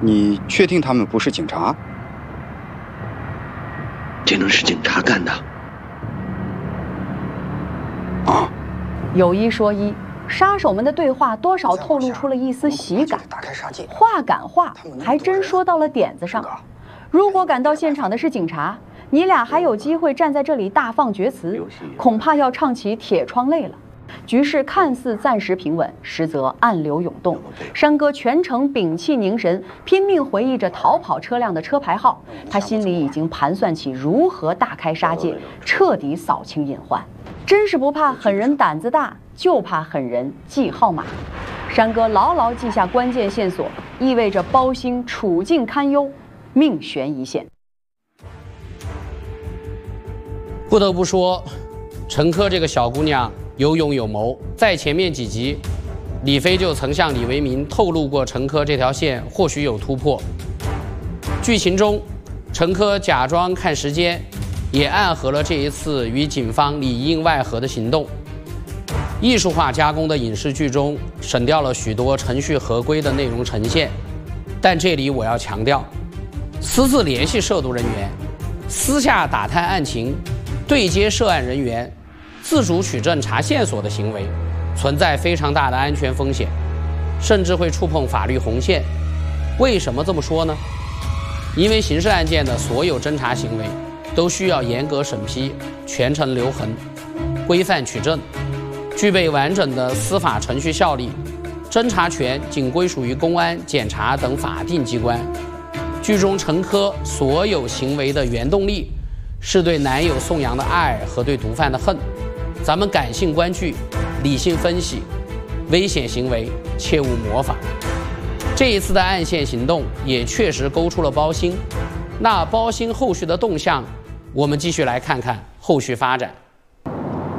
你确定他们不是警察？ 这能是警察干的？ 啊！ 有一说一，杀手们的对话多少透露出了一丝喜感，话赶话，还真说到了点子上。如果赶到现场的是警察，你俩还有机会站在这里大放厥词，恐怕要唱起《铁窗泪》了。局势看似暂时平稳，实则暗流涌动。山哥全程屏气凝神，拼命回忆着逃跑车辆的车牌号，他心里已经盘算起如何大开杀戒，彻底扫清隐患。真是不怕狠人胆子大，就怕狠人记号码。山哥牢牢记下关键线索，意味着包兴处境堪忧，命悬一线。 不得不说，陈珂这个小姑娘有勇有谋。在前面几集，李飞就曾向李维民透露过陈珂这条线或许有突破。剧情中，陈珂假装看时间，也暗合了这一次与警方里应外合的行动。艺术化加工的影视剧中省掉了许多程序合规的内容呈现，但这里我要强调，私自联系涉毒人员，私下打探案情，对接涉案人员，自主取证查线索的行为，存在非常大的安全风险，甚至会触碰法律红线。为什么这么说呢？因为刑事案件的所有侦查行为都需要严格审批，全程留痕，规范取证，具备完整的司法程序效力。侦查权仅归属于公安、检察等法定机关。剧中陈珂所有行为的原动力是对男友宋阳的爱和对毒贩的恨。咱们感性观剧，理性分析，危险行为切勿模仿。这一次的暗线行动也确实勾出了包兴，那包兴后续的动向，我们继续来看看后续发展。